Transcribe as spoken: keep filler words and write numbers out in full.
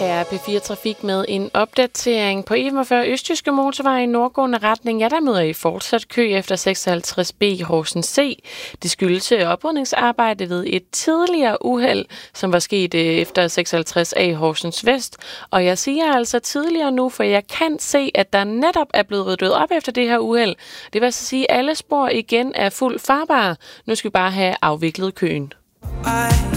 Her er P fire Trafik med en opdatering. På E femogfyrre Østjyske Motorvej i nordgående retning, ja, der møder I fortsat kø efter seksoghalvtreds B Horsens C. Det skyldes oprydningsarbejde ved et tidligere uheld, som var sket efter seksoghalvtreds A Horsens Vest. Og jeg siger altså tidligere nu, for jeg kan se, at der netop er blevet ryddet op efter det her uheld. Det vil altså sige, at alle spor igen er fuldt farbare. Nu skal vi bare have afviklet køen.